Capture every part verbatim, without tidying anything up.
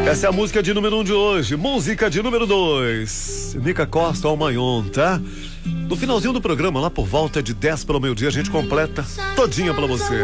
Essa é a música de número um de hoje. Música de número dois. Nica Costa, Almayon, tá? No finalzinho do programa, lá por volta de dez para o meio-dia, a gente completa todinha pra você.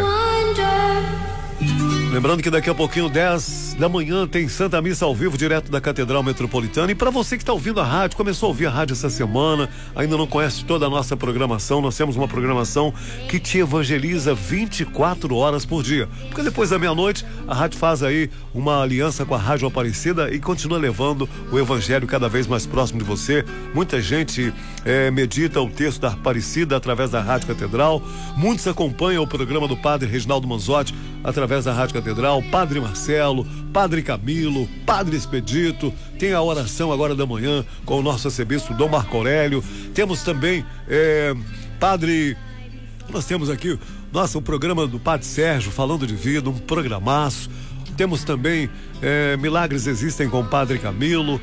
Lembrando que daqui a pouquinho, dez da manhã, tem Santa Missa ao vivo, direto da Catedral Metropolitana. E para você que está ouvindo a rádio, começou a ouvir a rádio essa semana, ainda não conhece toda a nossa programação, nós temos uma programação que te evangeliza vinte e quatro horas por dia. Porque depois da meia-noite, a rádio faz aí uma aliança com a Rádio Aparecida e continua levando o evangelho cada vez mais próximo de você. Muita gente é, medita o texto da Aparecida através da Rádio Catedral. Muitos acompanham o programa do Padre Reginaldo Manzotti através da Rádio Catedral, Padre Marcelo, Padre Camilo, Padre Expedito, tem a oração agora da manhã com o nosso arcebispo Dom Marco Aurélio, temos também é, Padre, nós temos aqui, nossa, o programa do Padre Sérgio falando de vida, um programaço. Temos também é, Milagres Existem com o Padre Camilo.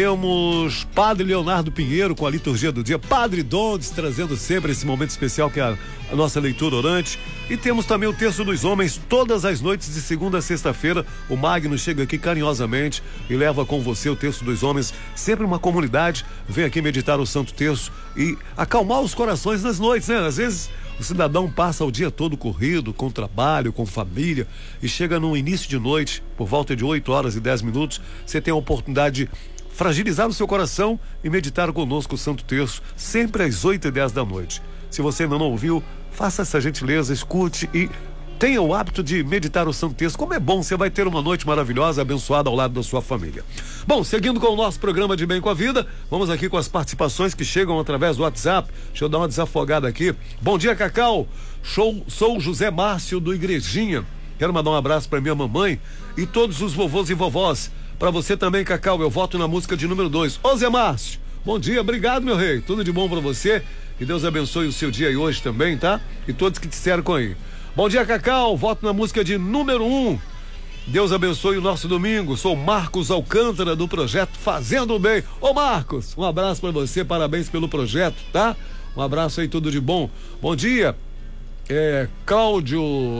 Temos Padre Leonardo Pinheiro com a liturgia do dia. Padre Dondes trazendo sempre esse momento especial que é a, a nossa leitura orante. E temos também o Terço dos Homens todas as noites de segunda a sexta-feira. O Magno chega aqui carinhosamente e leva com você o Terço dos Homens. Sempre uma comunidade vem aqui meditar o Santo Terço e acalmar os corações nas noites, né? Às vezes o cidadão passa o dia todo corrido, com trabalho, com família, e chega no início de noite, por volta de oito horas e dez minutos, você tem a oportunidade de fragilizar o seu coração e meditar conosco o Santo Terço, sempre às oito e dez da noite. Se você ainda não ouviu, faça essa gentileza, escute e tenha o hábito de meditar o Santo Terço. Como é bom, você vai ter uma noite maravilhosa, abençoada ao lado da sua família. Bom, seguindo com o nosso programa de Bem com a Vida, vamos aqui com as participações que chegam através do WhatsApp. Deixa eu dar uma desafogada aqui. Bom dia, Cacau. Sou, sou José Márcio do Igrejinha. Quero mandar um abraço para minha mamãe e todos os vovôs e vovós. Para você também, Cacau, eu voto na música de número dois. Ô, Zé Márcio, bom dia, obrigado, meu rei. Tudo de bom para você. Que Deus abençoe o seu dia aí hoje também, tá? E todos que te cercam aí. Bom dia, Cacau, voto na música de número um. Deus abençoe o nosso domingo. Sou Marcos Alcântara do projeto Fazendo o Bem. Ô Marcos, um abraço para você, parabéns pelo projeto, tá? Um abraço aí, tudo de bom. Bom dia, é, Cláudio,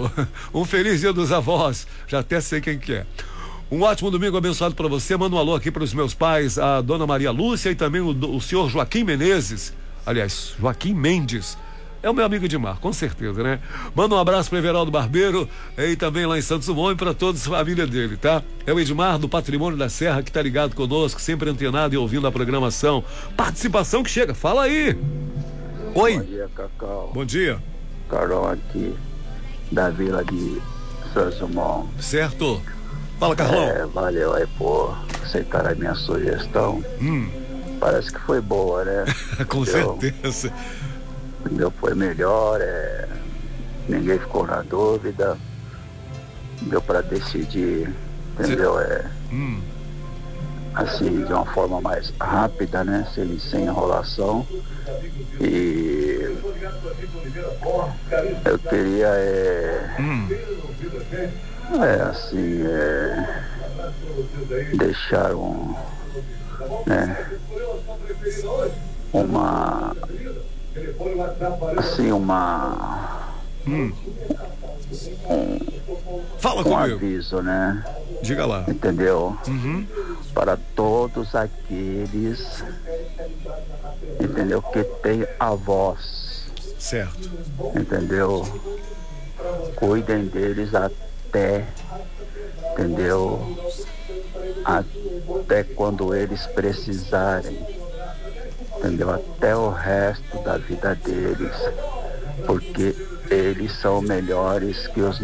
um feliz dia dos avós, já até sei quem que é. Um ótimo domingo abençoado para você. Manda um alô aqui para os meus pais, a dona Maria Lúcia e também o, o senhor Joaquim Menezes, aliás, Joaquim Mendes. É o meu amigo Edmar, com certeza, né? Manda um abraço para Everaldo Barbeiro e também lá em Santos Dumont e para toda a família dele, tá? É o Edmar do Patrimônio da Serra que tá ligado conosco, sempre antenado e ouvindo a programação. Participação que chega, fala aí! Oi! Bom dia, Cacau. Bom dia. Carlão aqui, da vila de Santos Dumont. Certo? Fala, Carlão. É, valeu aí por aceitar a minha sugestão. Hum. Parece que foi boa, né? Com Entendeu? certeza. Entendeu? Foi melhor, é... ninguém ficou na dúvida, deu para decidir, entendeu? É, hum. assim, de uma forma mais rápida, né? Sem, sem enrolação. E eu queria é, Hum. é assim, é, deixar um, né, uma assim uma Hum. um, Fala um comigo. aviso, né? Diga lá. Entendeu? Uhum. Para todos aqueles, entendeu, que tem a voz, Certo. entendeu? Cuidem deles até, entendeu? Até quando eles precisarem, entendeu? Até o resto da vida deles, porque eles são melhores que os